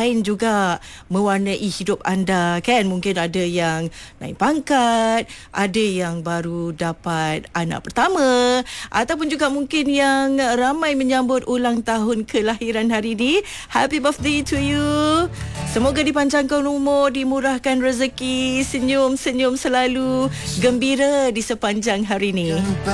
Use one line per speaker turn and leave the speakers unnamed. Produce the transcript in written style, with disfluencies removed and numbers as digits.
lain juga mewarnai hidup anda kan. Mungkin ada yang naik pangkat, ada yang baru dapat anak pertama, ataupun juga mungkin yang ramai menyambut ulang tahun kelahiran hari ini. Happy birthday to you. Semoga dipanjangkan umur, dimurahkan rezeki, senyum-senyum selalu, gembira di sepanjang hari ini.